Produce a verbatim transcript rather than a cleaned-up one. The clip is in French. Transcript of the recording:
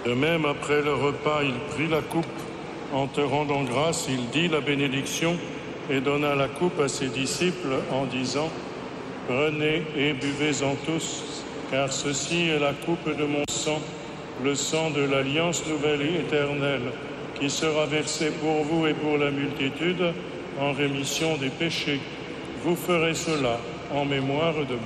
De même, après le repas, il prit la coupe. En te rendant grâce, il dit la bénédiction et donna la coupe à ses disciples en disant « Prenez et buvez-en tous, car ceci est la coupe de mon sang, le sang de l'alliance nouvelle et éternelle, qui sera versé pour vous et pour la multitude en rémission des péchés. Vous ferez cela en mémoire de moi. »